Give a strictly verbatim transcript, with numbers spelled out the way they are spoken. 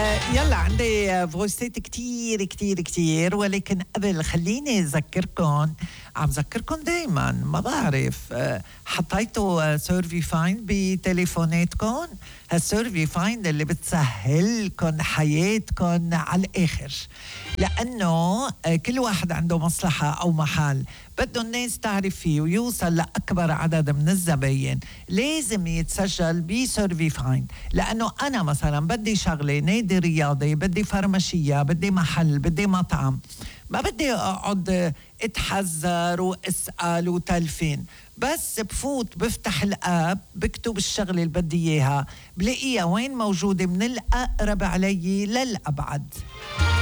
يلا عندي فويسات كتير كتير كتير، ولكن قبل خليني أذكركم، عم ذكركم دايما ما بعرف حطيتوا سيرفي فايند بتليفوناتكم، هالسيرفي فايند اللي بتسهلكم حياتكم على الآخر، لأنه كل واحد عنده مصلحة أو محل بده الناس تعرف فيه ويوصل لأكبر عدد من الزباين، لازم يتسجل بسيرفي فايند. لأنه أنا مثلا بدي شغلة نادي رياضي، بدي فرمشية، بدي محل، بدي مطعم، ما بدي أقعد اتحذر واسأل وتلفين، بس بفوت بفتح الآب بكتب الشغلة اللي بدي إياها، بلاقيها وين موجودة من الأقرب علي للأبعد.